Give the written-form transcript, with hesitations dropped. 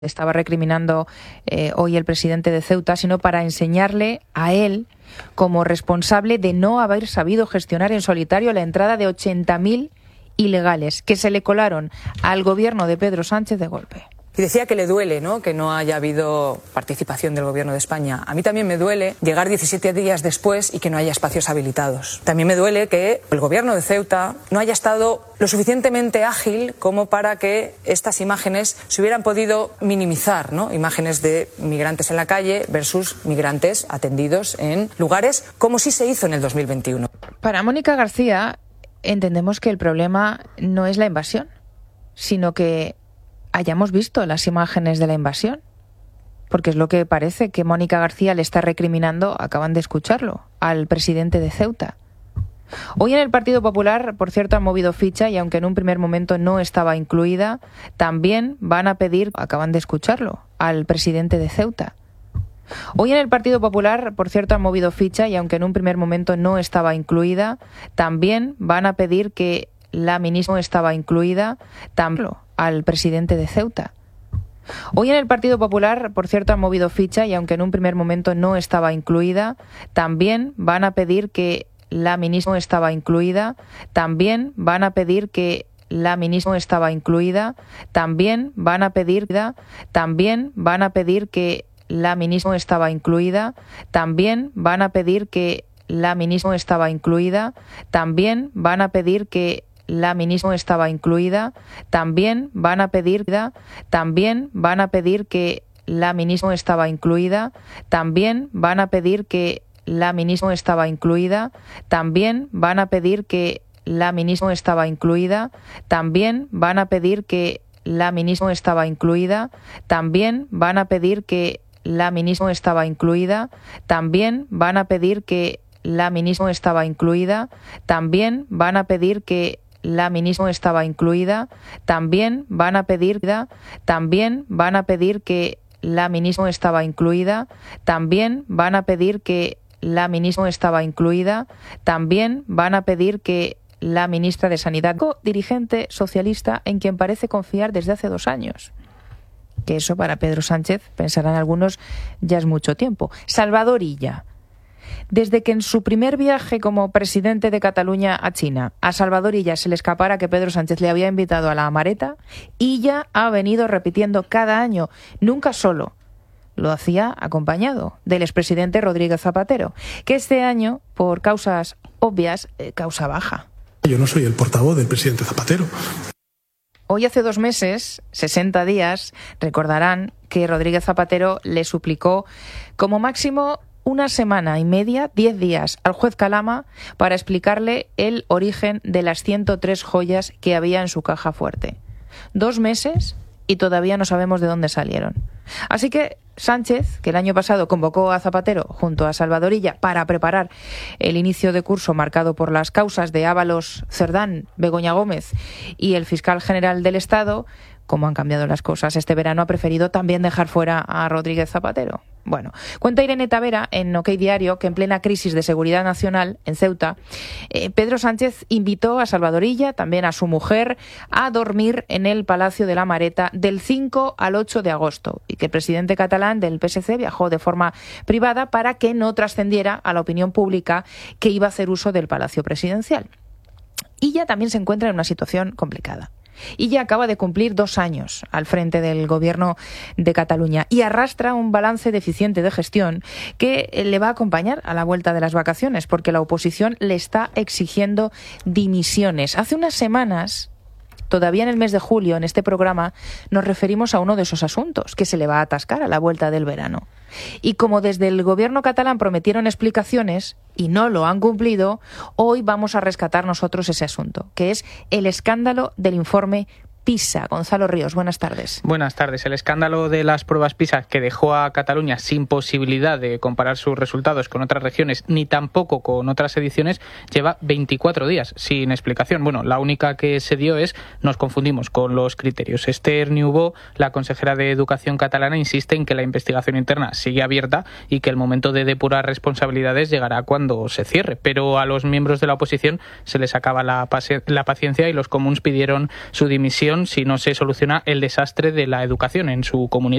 estaba recriminando hoy el presidente de Ceuta, sino para enseñarle a él como responsable de no haber sabido gestionar en solitario la entrada de 80.000 ilegales que se le colaron al gobierno de Pedro Sánchez de golpe. Y decía que le duele, ¿no?, que no haya habido participación del Gobierno de España. A mí también me duele llegar 17 días después y que no haya espacios habilitados. También me duele que el Gobierno de Ceuta no haya estado lo suficientemente ágil como para que estas imágenes se hubieran podido minimizar, ¿no? Imágenes de migrantes en la calle versus migrantes atendidos en lugares, como sí se hizo en el 2021. Para Mónica García, entendemos que el problema no es la invasión, sino que hayamos visto las imágenes de la invasión, porque es lo que parece que Mónica García le está recriminando, acaban de escucharlo, al presidente de Ceuta. Hoy en el Partido Popular, por cierto, han movido ficha y aunque en un primer momento no estaba incluida, también van a pedir, acaban de escucharlo, al presidente de Ceuta. Hoy en el Partido Popular, por cierto, han movido ficha y aunque en un primer momento no estaba incluida, también van a pedir que la ministra no estaba incluida, también al presidente de Ceuta. Hoy en el Partido Popular, por cierto, han movido ficha y aunque en un primer momento no estaba incluida, también van a pedir que la ministra no estaba incluida, también van a pedir que la ministra no estaba incluida, también van a pedir que la ministra no estaba incluida, también van a pedir que la ministra no estaba incluida, también van a pedir que la ministra no estaba incluida, también van a pedir que la ministra no estaba incluida, también van a pedir que la ministra no estaba incluida, también van a pedir que la ministra no estaba incluida, también van a pedir que la ministra no estaba incluida, también van a pedir que la ministra no estaba incluida, también van a pedir que la ministra no estaba incluida, también van a pedir que la ministra no estaba incluida, también van a pedir que la ministra no estaba incluida, también van a pedir que la ministra no estaba incluida, también van a pedir que la ministra de Sanidad, dirigente socialista en quien parece confiar desde hace 2 años. Que eso para Pedro Sánchez, pensarán algunos, ya es mucho tiempo. Salvador Illa. Desde que en su primer viaje como presidente de Cataluña a China, a Salvador Illa se le escapara que Pedro Sánchez le había invitado a la Amareta, Illa ha venido repitiendo cada año, nunca solo, lo hacía acompañado del expresidente Rodríguez Zapatero, que este año, por causas obvias, causa baja. Yo no soy el portavoz del presidente Zapatero. Hoy hace 2 meses, 60 días, recordarán que Rodríguez Zapatero le suplicó como máximo 1 semana y media, 10 días, al juez Calama para explicarle el origen de las 103 joyas que había en su caja fuerte. 2 meses y todavía no sabemos de dónde salieron. Así que Sánchez, que el año pasado convocó a Zapatero junto a Salvador Illa para preparar el inicio de curso marcado por las causas de Ábalos, Cerdán, Begoña Gómez y el fiscal general del Estado, como han cambiado las cosas este verano, ha preferido también dejar fuera a Rodríguez Zapatero. Bueno, cuenta Irene Tavera en OK Diario que en plena crisis de seguridad nacional en Ceuta, Pedro Sánchez invitó a Salvador Illa, también a su mujer, a dormir en el Palacio de la Amareta del 5 al 8 de agosto y que el presidente catalán del PSC viajó de forma privada para que no trascendiera a la opinión pública que iba a hacer uso del Palacio Presidencial. Illa también se encuentra en una situación complicada. Illa acaba de cumplir 2 años al frente del gobierno de Cataluña y arrastra un balance deficiente de gestión que le va a acompañar a la vuelta de las vacaciones porque la oposición le está exigiendo dimisiones. Hace unas semanas, todavía en el mes de julio, en este programa, nos referimos a uno de esos asuntos que se le va a atascar a la vuelta del verano. Y como desde el gobierno catalán prometieron explicaciones y no lo han cumplido, hoy vamos a rescatar nosotros ese asunto, que es el escándalo del informe PISA. Gonzalo Ríos, buenas tardes. Buenas tardes. El escándalo de las pruebas PISA que dejó a Cataluña sin posibilidad de comparar sus resultados con otras regiones ni tampoco con otras ediciones lleva 24 días sin explicación. Bueno, la única que se dio es nos confundimos con los criterios. Esther Niubó, la consejera de Educación catalana, insiste en que la investigación interna sigue abierta y que el momento de depurar responsabilidades llegará cuando se cierre. Pero a los miembros de la oposición se les acaba la paciencia y los comuns pidieron su dimisión si no se soluciona el desastre de la educación en su comunidad.